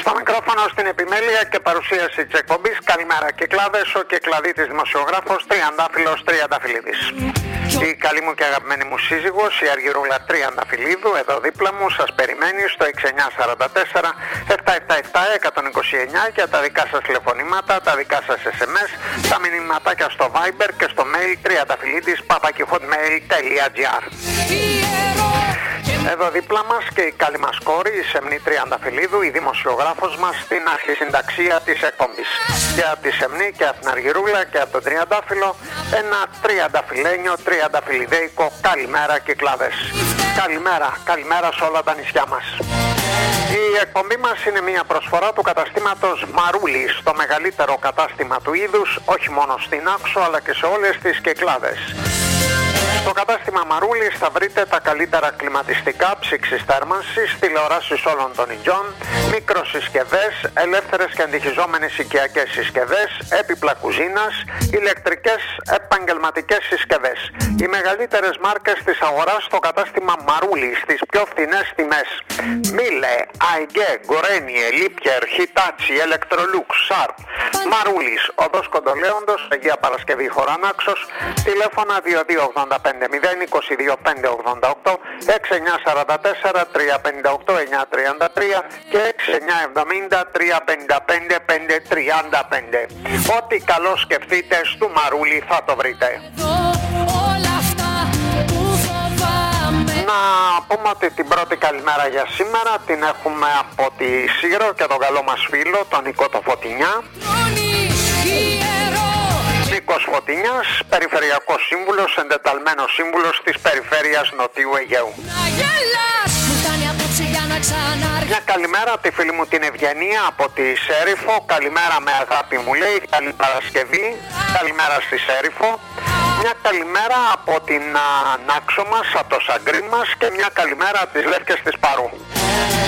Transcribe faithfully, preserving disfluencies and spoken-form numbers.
Στο μικρόφωνο, στην επιμέλεια και παρουσίαση της εκπομπής, καλημέρα Κυκλάδες, ο Κυκλαδίτης δημοσιογράφος, Τριαντάφυλλος Τριανταφυλλίδης. Η καλή μου και αγαπημένη μου σύζυγος, η Αργυρούλα Τριανταφυλλίδου, εδώ δίπλα μου, σας περιμένει στο έξι εννιά τέσσερα τέσσερα επτά επτά επτά εκατόν είκοσι εννιά για τα δικά σας τηλεφωνήματα, τα δικά σας ες εμ ες, τα μηνυματάκια στο Viber και στο mail τριανταφυλλίδης παπάκι hotmail τελεία τζι άρ. Εδώ δίπλα μας και η καλή μας κόρη, η Σεμνή Τριανταφυλλίδου, η δημοσιογράφος μας στην αρχισυνταξία της εκπομπής. Και από τη Σεμνή και από την Αργυρούλα και από τον Τριαντάφυλλο, ένα τριανταφυλλένιο, τριανταφυλλιδέικο καλημέρα Κυκλάδες. Καλημέρα, καλημέρα σε όλα τα νησιά μας. Η εκπομπή μας είναι μια προσφορά του καταστήματος Μαρούλης, το μεγαλύτερο κατάστημα του είδους, όχι μόνο στην Άξο αλλά και σε όλες τις Κυκλάδες. Στο κατάστημα Μαρούλης θα βρείτε τα καλύτερα κλιματιστικά, ψήξης θέρμανσης, τηλεοράσεις όλων των ειδών, μικροσυσκευές, ελεύθερες και αντιχιζόμενες οικιακές συσκευές, έπιπλα κουζίνας, ηλεκτρικές επαγγελματικές συσκευές. Οι μεγαλύτερες μάρκες της αγοράς στο κατάστημα Μαρούλης, στις πιο φθηνές τιμές. Μίλε, Αϊγκέ, Γκορένιε, Λίπιερ, Χιτάτσι, Ελεκτρολούξ, Σάρπ. Μαρούλης, οδός Κοντολέοντος, Αγία Παρασκευή Χωρανάξος, τηλέφωνα δύο δύο ογδόντα πέντε μηδέν είκοσι δύο πεντακόσια ογδόντα οκτώ, έξι εννιά τέσσερα τέσσερα τρία πέντε οκτώ εννιά τριάντα τρία και έξι εννιά εβδομήντα τρία πενήντα πέντε πέντε τριάντα πέντε. Ό,τι καλό σκεφτείτε στο Μαρούλι θα το βρείτε. Να πούμε ότι την πρώτη καλημέρα για σήμερα την έχουμε από τη Σύρο και τον καλό μας φίλο, τον Νικό το Φωτεινιά. Νίκος Φωτεινιάς, Περιφερειακός Σύμβουλος, εντεταλμένος σύμβουλος της Περιφέρειας Νοτιού Αιγαίου. Μια καλημέρα από τη φίλη μου την Ευγενία από τη Σέριφο. Καλημέρα με αγάπη μου λέει, καλή Παρασκευή, καλημέρα στη Σέριφο. Μια καλημέρα από την Νάξο μας, από το Σαγκρί μας και μια καλημέρα από τις Λεύκες της Παρού.